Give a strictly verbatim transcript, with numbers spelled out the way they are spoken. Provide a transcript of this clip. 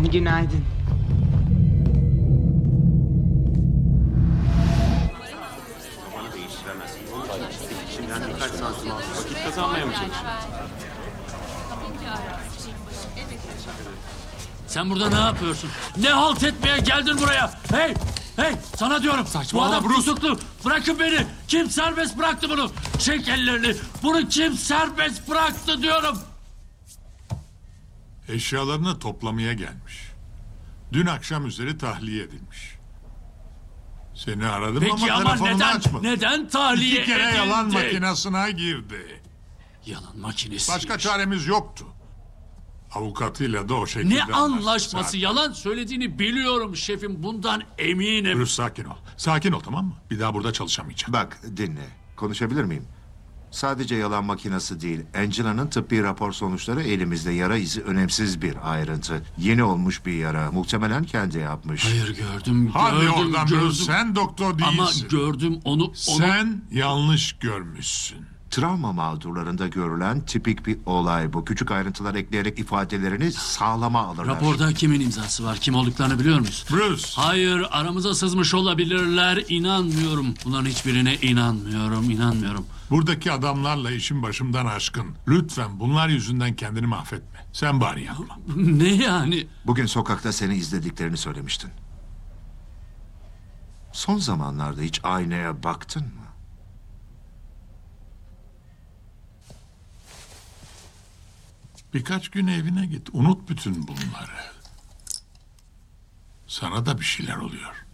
Günaydın. Birkaç santim alsın. Vakit kazanmaya mı çalışıyorsun? Sen burada ne yapıyorsun? Ne halt etmeye geldin buraya? Hey! Hey! Sana diyorum. Bu adam tutuklu. Bırakın beni. Kim serbest bıraktı bunu? Çek ellerini. Bunu kim serbest bıraktı diyorum. Eşyalarını toplamaya gelmiş. Dün akşam üzeri tahliye edilmiş. Seni aradım Peki ama ama telefonunu neden? açmadın. Neden tahliye İki kere edildi? yalan makinesine girdi. Yalan makinesi. Başka çaremiz yoktu. Avukatıyla da o şekilde Ne anlaştık. anlaşması? Sakin. Yalan söylediğini biliyorum şefim. Bundan eminim. Bruce sakin ol. Sakin ol, tamam mı? Bir daha burada çalışamayacağım. Bak dinle. Konuşabilir miyim? Sadece yalan makinesi değil. Angela'nın tıbbi rapor sonuçları elimizde. Yara izi önemsiz bir ayrıntı. Yeni olmuş bir yara. Muhtemelen kendi yapmış. Hayır gördüm, Hadi gördüm, oradan gördüm. Bruce. Sen doktor değilsin. Ama gördüm onu, onu... Sen yanlış görmüşsün. Travma mağdurlarında görülen tipik bir olay bu. Küçük ayrıntılar ekleyerek ifadelerini sağlama alırlar. Raporda kimin imzası var? Kim olduklarını biliyor musun? Bruce. Hayır, aramıza sızmış olabilirler. İnanmıyorum. Bunların hiçbirine inanmıyorum, inanmıyorum. Buradaki adamlarla işin başımdan aşkın. Lütfen bunlar yüzünden kendini mahvetme. Sen bari yapma. Ne yani? Bugün sokakta seni izlediklerini söylemiştin. Son zamanlarda hiç aynaya baktın mı? Birkaç gün evine git. Unut bütün bunları. Sana da bir şeyler oluyor.